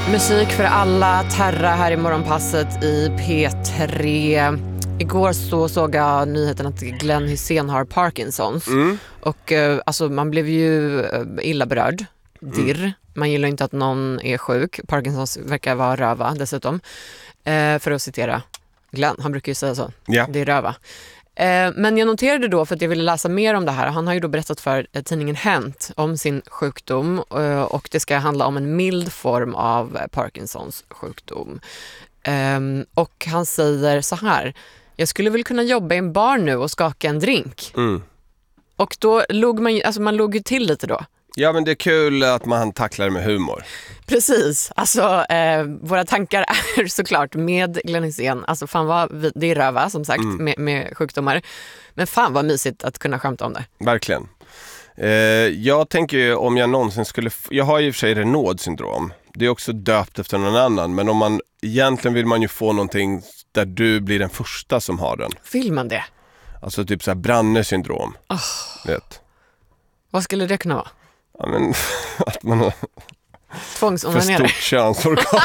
Musik för alla, Terra här i morgonpasset i P3. Igår så såg jag nyheten att Glenn Hysén har Parkinsons. Och alltså, man blev ju illa berörd. Dirr. Man gillar inte att någon är sjuk. Parkinsons verkar vara röva dessutom. För att citera Glenn, han brukar ju säga så. Ja. Det är röva. Men jag noterade då, för att jag ville läsa mer om det här. Han har ju då berättat för tidningen Hänt om sin sjukdom. Och det ska handla om en mild form av Parkinsons sjukdom. Och han säger så här: jag skulle väl kunna jobba i en bar nu och skaka en drink. Och då låg man låg ju till lite då. Ja, men det är kul att man tacklar med humor. Precis, alltså våra tankar är såklart med Glenn Hysén. Alltså fan vad det är röva som sagt med sjukdomar. Men fan vad mysigt att kunna skämta om det. Verkligen. Jag tänker ju om jag någonsin skulle... Jag har ju i och för sig Raynaud syndrom. Det är också döpt efter någon annan. Men om man egentligen vill man ju få någonting där du blir den första som har den. Vill man det? Alltså typ så här Brannes syndrom. Vet. Vad skulle det kunna vara? Ja, men att man har för stort könsorgan.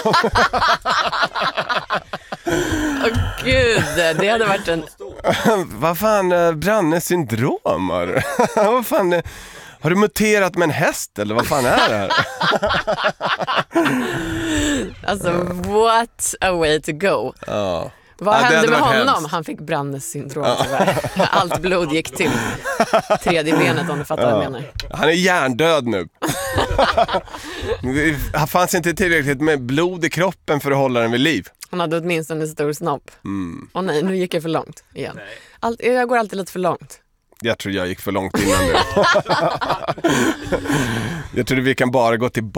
Gud, det hade varit en... Vad fan, Brannes syndrom? Vad fan, har du muterat med en häst eller vad fan är det här? Alltså, what a way to go. Ja. Vad hände med honom? Hemskt. Han fick Brannes syndrom tyvärr. Allt blod gick till tredje benet, om du fattar vad jag menar. Han är hjärndöd nu. Han fanns inte tillräckligt med blod i kroppen för att hålla den vid liv. Han hade åtminstone en stor snopp. Åh nej, nu gick jag för långt igen. Jag går alltid lite för långt. Jag tror jag gick för långt innan nu. Jag tror vi kan bara gå tillbaka.